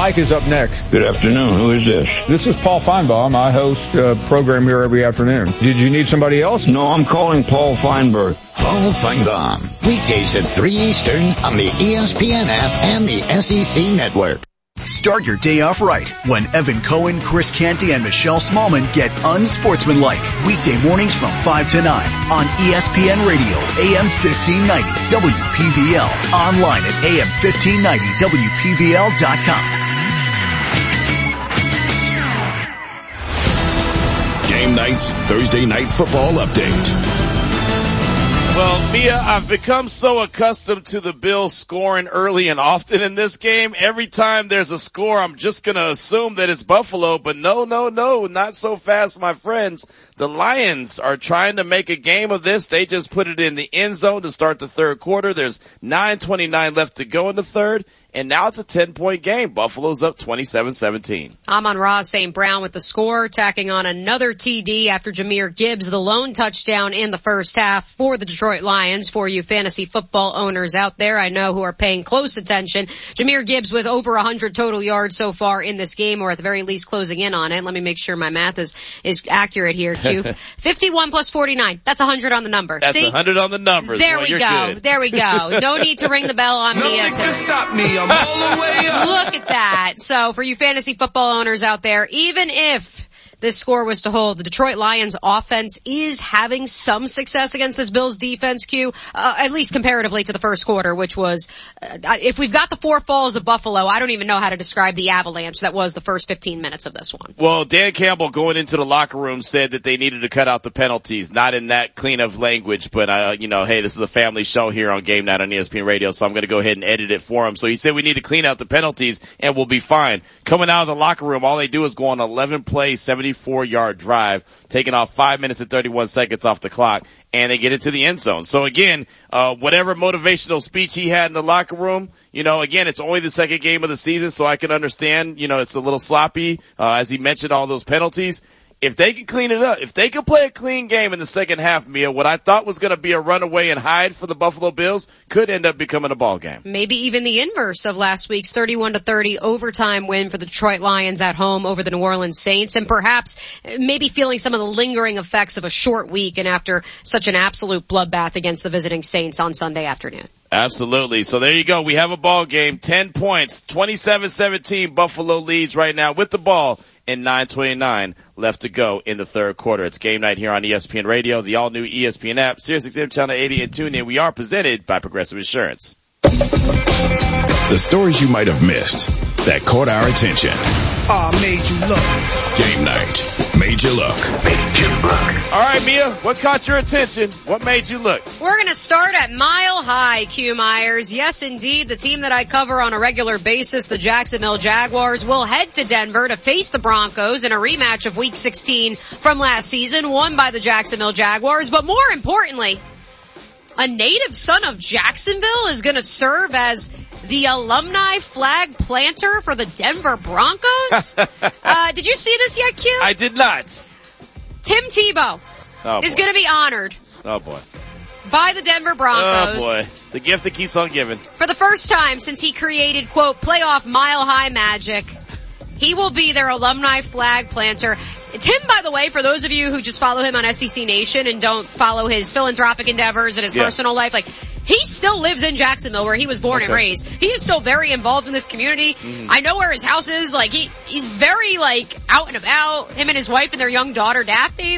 Mike is up next. Good afternoon. Who is this? This is Paul Feinbaum. I host a program here every afternoon. Did you need somebody else? No, I'm calling Paul Feinberg. Paul Feinbaum. Weekdays at 3 Eastern on the ESPN app and the SEC network. Start your day off right when Evan Cohen, Chris Canty, and Michelle Smallman get unsportsmanlike. Weekday mornings from 5 to 9 on ESPN Radio, AM 1590, WPVL. Online at AM1590WPVL.com. Game Night's Thursday Night Football Update. Well, Mia, I've become so accustomed to the Bills scoring early and often in this game. Every time there's a score, I'm just going to assume that it's Buffalo. But no, not so fast, my friends. The Lions are trying to make a game of this. They just put it in the end zone to start the third quarter. There's 9:29 left to go in the third. And now it's a 10-point game. Buffalo's up 27-17. Amon-Ra St. Brown with the score, tacking on another TD after Jahmyr Gibbs, the lone touchdown in the first half for the Detroit Lions. For you fantasy football owners out there, I know who are paying close attention. Jahmyr Gibbs with over 100 total yards so far in this game, or at the very least closing in on it. Let me make sure my math is accurate here, Q. 51 plus 49. That's 100 on the number. That's See? 100 on the numbers. There we go. Good. There we go. No need to ring the bell on me. Nobody can stop me. I'm all the way up. Look at that. So for you fantasy football owners out there, even if this score was to hold, the Detroit Lions offense is having some success against this Bills defense, Q, at least comparatively to the first quarter, which was, if we've got the four falls of Buffalo, I don't even know how to describe the avalanche that was the first 15 minutes of this one. Well, Dan Campbell going into the locker room said that they needed to cut out the penalties, not in that clean of language, but hey, this is a family show here on Game Night on ESPN Radio, so I'm going to go ahead and edit it for him. So he said we need to clean out the penalties and we'll be fine. Coming out of the locker room, all they do is go on an 11-play, 74-yard drive, taking off 5 minutes and 31 seconds off the clock, and they get into the end zone. So again, whatever motivational speech he had in the locker room, again, it's only the second game of the season, so I can understand, it's a little sloppy, as he mentioned, all those penalties. If they can clean it up, if they can play a clean game in the second half, Mia, what I thought was going to be a runaway and hide for the Buffalo Bills could end up becoming a ball game. Maybe even the inverse of last week's 31-30 overtime win for the Detroit Lions at home over the New Orleans Saints, and perhaps maybe feeling some of the lingering effects of a short week and after such an absolute bloodbath against the visiting Saints on Sunday afternoon. Absolutely. So there you go. We have a ball game. 10 points. 27-17. Buffalo leads right now with the ball and 9:29 left to go in the third quarter. It's Game Night here on ESPN Radio, the all-new ESPN app, SiriusXM Channel 80, and tune in. We are presented by Progressive Insurance. The stories you might have missed that caught our attention. Made you look. Game Night. Made you look. Made you look. All right, Mia, what caught your attention? What made you look? We're going to start at Mile High, Q Myers. Yes, indeed, the team that I cover on a regular basis, the Jacksonville Jaguars, will head to Denver to face the Broncos in a rematch of Week 16 from last season, won by the Jacksonville Jaguars. But more importantly, a native son of Jacksonville is going to serve as the alumni flag planter for the Denver Broncos. Did you see this yet, Q? I did not. Tim Tebow is going to be honored. Oh, boy. By the Denver Broncos. Oh, boy. The gift that keeps on giving. For the first time since he created, quote, playoff Mile High magic, he will be their alumni flag planter. Tim, by the way, for those of you who just follow him on SEC Nation and don't follow his philanthropic endeavors and his personal life, he still lives in Jacksonville where he was born and raised. He is still very involved in this community. Mm-hmm. I know where his house is. He's very, out and about. Him and his wife and their young daughter, Daphne,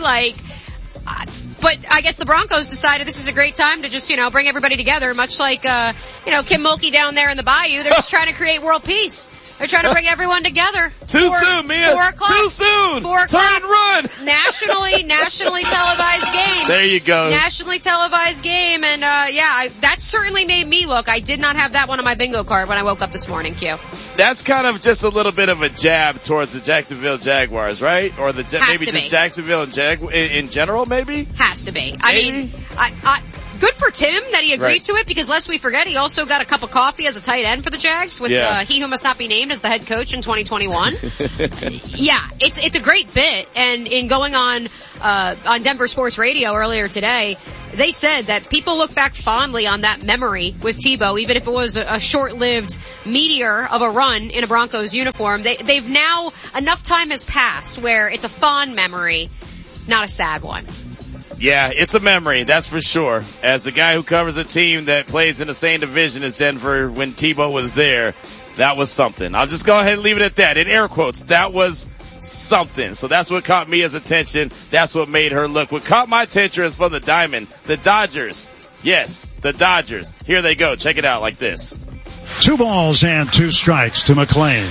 but I guess the Broncos decided this is a great time to just, bring everybody together, much like, Kim Mulkey down there in the bayou. They're just trying to create world peace. They're trying to bring everyone together. Too soon, Mia. 4 o'clock. Too soon. 4 o'clock. Turn and run. Nationally televised game. There you go. Nationally televised game. And, that certainly made me look. I did not have that one on my bingo card when I woke up this morning, Q. That's kind of just a little bit of a jab towards the Jacksonville Jaguars, right? Or maybe just Jacksonville and in general, maybe? Has to be. Maybe? good for Tim that he agreed to it, because lest we forget, he also got a cup of coffee as a tight end for the Jags with he who must not be named as the head coach in 2021. Yeah, it's a great bit. And in going on Denver Sports Radio earlier today, they said that people look back fondly on that memory with Tebow, even if it was a short-lived meteor of a run in a Broncos uniform. They've now, enough time has passed where it's a fond memory, not a sad one. Yeah, it's a memory, that's for sure. As the guy who covers a team that plays in the same division as Denver when Tebow was there, that was something. I'll just go ahead and leave it at that. In air quotes, that was something. So that's what caught Mia's attention. That's what made her look. What caught my attention is from the diamond, the Dodgers. Yes, the Dodgers. Here they go. Check it out like this. 2 balls and 2 strikes to McClain.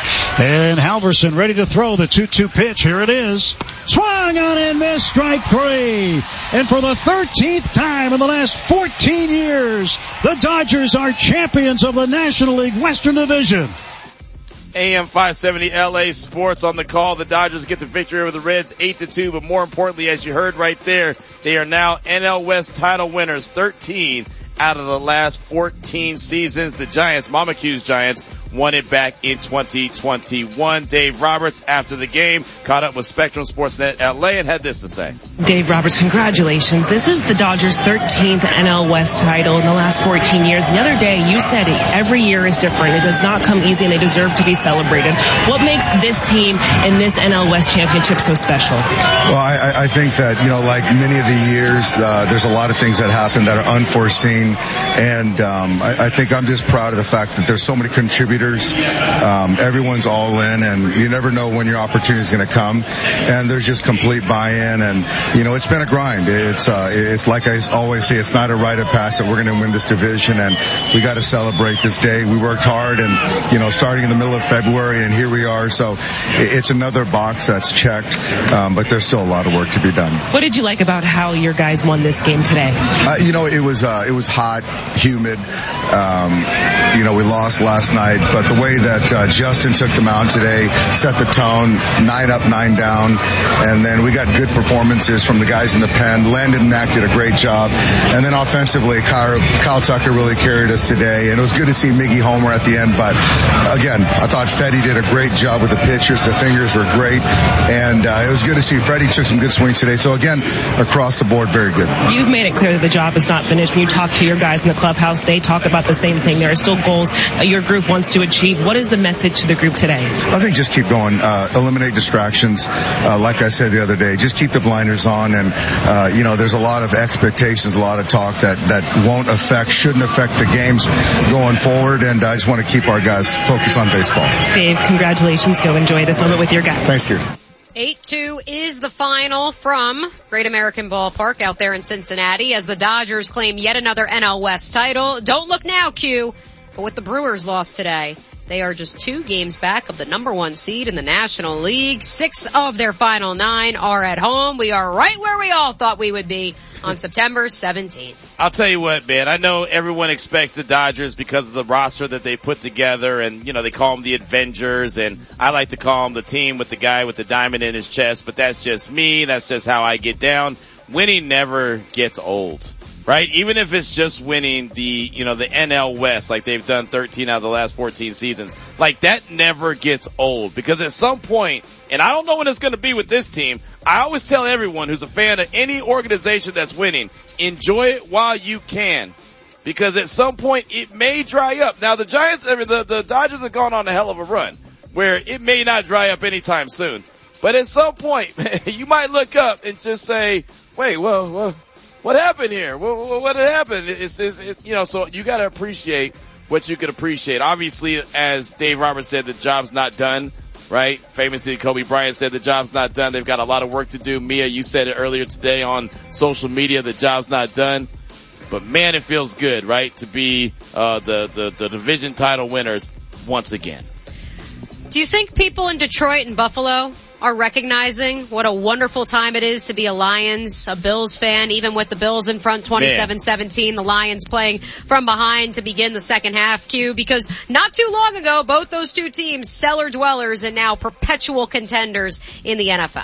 And Halverson ready to throw the 2-2 pitch. Here it is. Swung on and missed. Strike 3. And for the 13th time in the last 14 years, the Dodgers are champions of the National League Western Division. AM 570 LA Sports on the call. The Dodgers get the victory over the Reds 8-2, but more importantly, as you heard right there, they are now NL West title winners, 13 out of the last 14 seasons. The Giants, Mama Q's Giants, won it back in 2021. Dave Roberts, after the game, caught up with Spectrum Sportsnet LA and had this to say. Dave Roberts, congratulations. This is the Dodgers' 13th NL West title in the last 14 years. The other day, you said every year is different. It does not come easy, and they deserve to be celebrated. What makes this team and this NL West championship so special? Well, I think that, like many of the years, there's a lot of things that happen that are unforeseen. And I think I'm just proud of the fact that there's so many contributors. Everyone's all in, and you never know when your opportunity is going to come. And there's just complete buy-in, and it's been a grind. It's like I always say, it's not a rite of passage that we're going to win this division, and we got to celebrate this day. We worked hard, and starting in the middle of February, and here we are. So it's another box that's checked, but there's still a lot of work to be done. What did you like about how your guys won this game today? It was hot, humid. We lost last night, but the way that Justin took the mound today set the tone, 9 up, 9 down, and then we got good performances from the guys in the pen. Landon Mack did a great job, and then offensively, Kyle Tucker really carried us today, and it was good to see Miggy homer at the end, but again, I thought Fetty did a great job with the pitchers. The fingers were great, and it was good to see Freddie took some good swings today. So again, across the board, very good. You've made it clear that the job is not finished. When you talk to your guys in the clubhouse, they talk about the same thing. There are still goals that your group wants to achieve. What is the message to the group today? I think just keep going. Eliminate distractions. Like I said the other day, just keep the blinders on. And, there's a lot of expectations, a lot of talk that shouldn't affect the games going forward. And I just want to keep our guys focused on baseball. Dave, congratulations. Go enjoy this moment with your guys. Thanks, Q. 8-2 is the final from Great American Ballpark out there in Cincinnati as the Dodgers claim yet another NL West title. Don't look now, Q, but with the Brewers lost today, they are just 2 games back of the number 1 seed in the National League. 6 of their final 9 are at home. We are right where we all thought we would be on September 17th. I'll tell you what, man. I know everyone expects the Dodgers because of the roster that they put together, and, they call them the Avengers, and I like to call them the team with the guy with the diamond in his chest, but that's just me. That's just how I get down. Winning never gets old. Right? Even if it's just winning the NL West, like they've done 13 out of the last 14 seasons, like that never gets old, because at some point, and I don't know when it's going to be with this team, I always tell everyone who's a fan of any organization that's winning, enjoy it while you can, because at some point it may dry up. Now the the Dodgers have gone on a hell of a run where it may not dry up anytime soon, but at some point you might look up and just say, wait, well, what happened here? What had happened? So you got to appreciate what you could appreciate. Obviously, as Dave Roberts said, the job's not done, right? Famously, Kobe Bryant said the job's not done. They've got a lot of work to do. Mia, you said it earlier today on social media, the job's not done. But man, it feels good, right? To be, the division title winners once again. Do you think people in Detroit and Buffalo are recognizing what a wonderful time it is to be a Lions, a Bills fan, even with the Bills in front 27-17, the Lions playing from behind to begin the second half, Q, because not too long ago, both those two teams, cellar dwellers and now perpetual contenders in the NFL.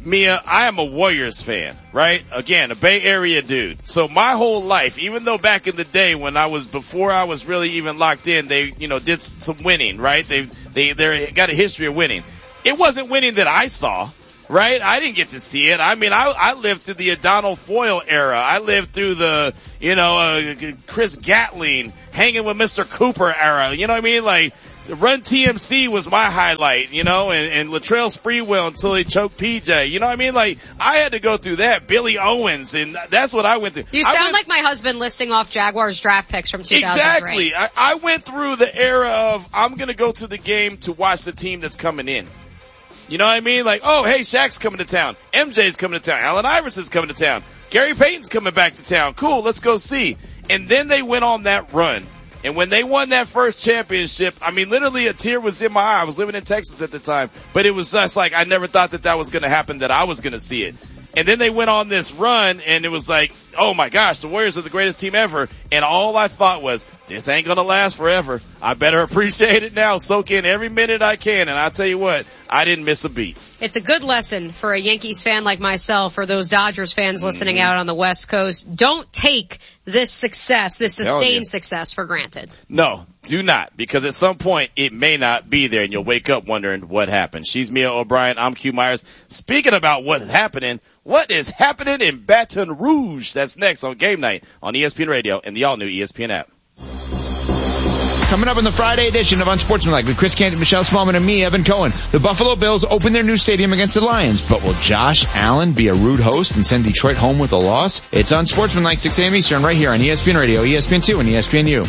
Mia, I am a Warriors fan, right? Again, a Bay Area dude. So my whole life, even though back in the day when before I was really even locked in, they, did some winning, right? They got a history of winning. It wasn't winning that I saw, right? I didn't get to see it. I mean, I lived through the O'Donnell Foyle era. I lived through the, Chris Gatling hanging with Mr. Cooper era. You know what I mean? Like, Run TMC was my highlight, and Latrell Sprewell until he choked PJ. You know what I mean? Like, I had to go through that. Billy Owens, and that's what I went through. You sound like my husband listing off Jaguars draft picks from 2003. Exactly. I went through the era of, I'm gonna go to the game to watch the team that's coming in. You know what I mean? Like, oh, hey, Shaq's coming to town. MJ's coming to town. Allen Iverson's coming to town. Gary Payton's coming back to town. Cool, let's go see. And then they went on that run. And when they won that first championship, I mean, literally a tear was in my eye. I was living in Texas at the time, but it was just like, I never thought that was going to happen, that I was going to see it. And then they went on this run, and it was like, oh my gosh, the Warriors are the greatest team ever. And all I thought was, this ain't gonna last forever. I better appreciate it now, soak in every minute I can. And I'll tell you what, I didn't miss a beat. It's a good lesson for a Yankees fan like myself, or those Dodgers fans listening out on the West Coast. Don't take this success, this sustained success for granted. No, do not, because at some point it may not be there, and you'll wake up wondering what happened. She's Mia O'Brien. I'm Q Myers. Speaking about what's happening, what is happening in Baton Rouge? That's next on Game Night on ESPN Radio and the all-new ESPN app. Coming up on the Friday edition of Unsportsmanlike with Chris Canty, Michelle Smallman, and me, Evan Cohen. The Buffalo Bills open their new stadium against the Lions, but will Josh Allen be a rude host and send Detroit home with a loss? It's Unsportsmanlike, 6 a.m. Eastern, right here on ESPN Radio, ESPN2, and ESPNU.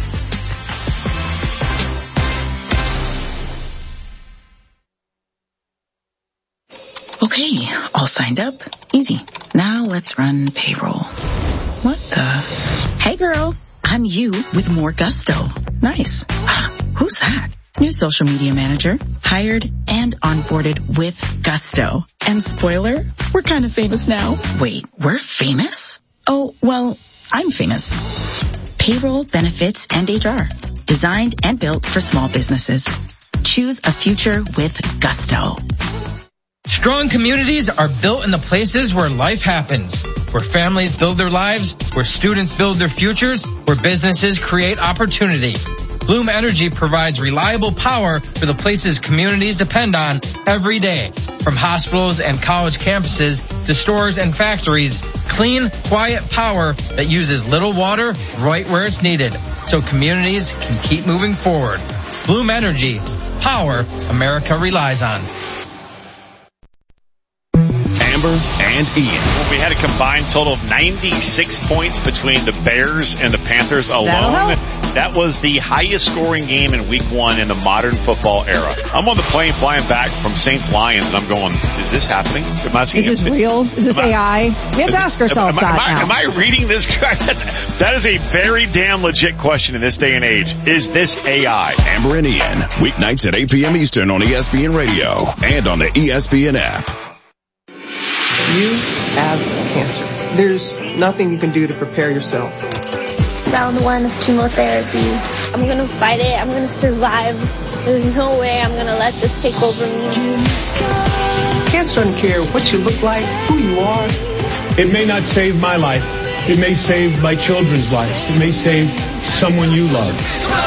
Okay, all signed up. Easy. Now let's run payroll. What the? Hey girl, I'm you with more gusto. Nice. Who's that? New social media manager. Hired and onboarded with gusto. And spoiler, we're kind of famous now. Wait, we're famous? Oh, well, I'm famous. Payroll, benefits, and HR. Designed and built for small businesses. Choose a future with gusto. Strong communities are built in the places where life happens, where families build their lives, where students build their futures, where businesses create opportunity. Bloom Energy provides reliable power for the places communities depend on every day. From hospitals and college campuses to stores and factories, clean, quiet power that uses little water right where it's needed, so communities can keep moving forward. Bloom Energy, power America relies on. Amber and Ian. Well, we had a combined total of 96 points between the Bears and the Panthers alone. That was the highest scoring game in week 1 in the modern football era. I'm on the plane flying back from Saints Lions, and I'm going, is this happening? Is this real? Is this AI? We have to ask ourselves that. Am I reading this correct? That is a very damn legit question in this day and age. Is this AI? Amber and Ian, weeknights at 8 p.m. Eastern on ESPN Radio and on the ESPN app. You have cancer. There's nothing you can do to prepare yourself. Round 1 of chemotherapy. I'm gonna fight it. I'm gonna survive. There's no way I'm gonna let this take over me. Cancer doesn't care what you look like, who you are. It may not save my life. It may save my children's lives. It may save someone you love.